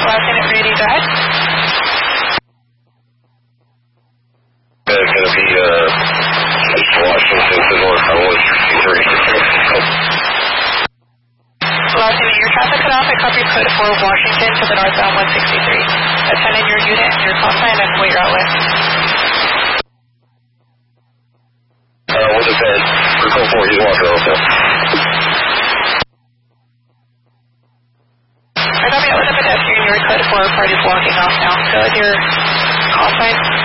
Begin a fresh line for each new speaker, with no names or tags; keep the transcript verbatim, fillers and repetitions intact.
Lieutenant Reedy, go ahead.
It's going to be uh, East Washington to North Highway sixty-three.
Lieutenant, your traffic cut off at copy code for Washington to the northbound one sixty-three. Attend in your unit, your call sign, and wait your outlet.
Uh, with the bed. We're code four, he's walking off now.
I copy that with a pedestrian, your code four, party's walking off now. Go with your call sign.